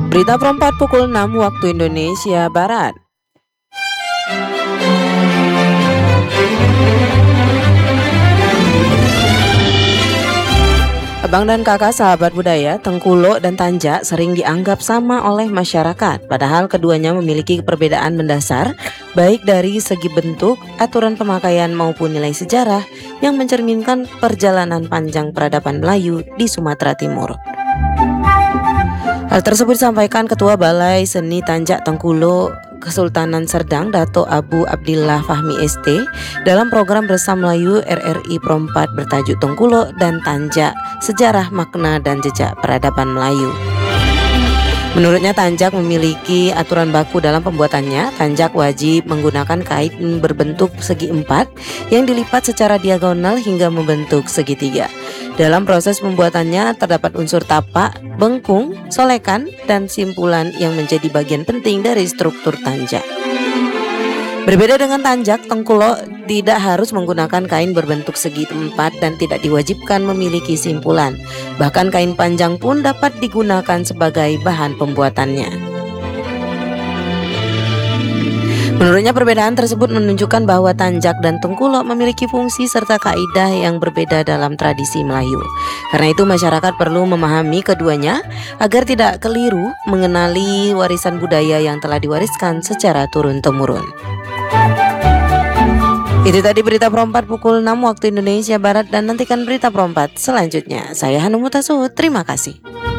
Berita perempat pukul 6 waktu Indonesia Barat. Abang dan kakak sahabat budaya, Tengkulo dan Tanjak sering dianggap sama oleh masyarakat, padahal keduanya memiliki perbedaan mendasar, baik dari segi bentuk, aturan pemakaian maupun nilai sejarah yang mencerminkan perjalanan panjang peradaban Melayu di Sumatera Timur. Hal tersebut disampaikan Ketua Balai Seni Tanjak Tengkulo Kesultanan Serdang Dato Abu Abdillah Fahmi ST dalam program Resam Melayu RRI Pro 4 bertajuk Tengkulo dan Tanjak Sejarah Makna dan Jejak Peradaban Melayu. Menurutnya Tanjak memiliki aturan baku dalam pembuatannya. Tanjak wajib menggunakan kain berbentuk segi empat yang dilipat secara diagonal hingga membentuk segitiga. Dalam proses pembuatannya terdapat unsur tapak, bengkung, solekan, dan simpulan yang menjadi bagian penting dari struktur tanjak. Berbeda dengan tanjak, Tengkulo tidak harus menggunakan kain berbentuk segi empat dan tidak diwajibkan memiliki simpulan. Bahkan kain panjang pun dapat digunakan sebagai bahan pembuatannya. Menurutnya perbedaan tersebut menunjukkan bahwa tanjak dan tengkulo memiliki fungsi serta kaidah yang berbeda dalam tradisi Melayu. Karena itu masyarakat perlu memahami keduanya agar tidak keliru mengenali warisan budaya yang telah diwariskan secara turun-temurun. Itu tadi berita Pro 4 pukul 6 waktu Indonesia Barat, dan nantikan berita Pro 4 selanjutnya. Saya Hanum Mutasuh, terima kasih.